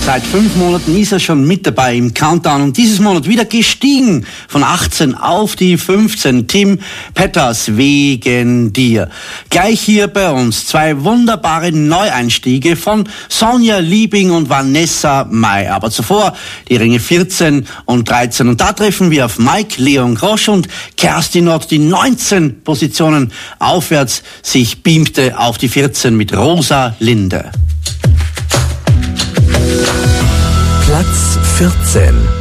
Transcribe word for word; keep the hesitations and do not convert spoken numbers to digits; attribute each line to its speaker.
Speaker 1: Seit fünf Monaten ist er schon mit dabei im Countdown und dieses Monat wieder gestiegen von achtzehn auf die fünfzehn. Tim Petters, wegen dir. Gleich hier bei uns zwei wunderbare Neueinstiege von Sonja Liebing und Vanessa Mai. Aber zuvor die Ränge vierzehn und dreizehn. Und da treffen wir auf Mike Leon Grosch und Kerstin Nord, die neunzehn Positionen aufwärts sich beamte auf die vierzehn mit Rosa Linde.
Speaker 2: Platz vierzehn.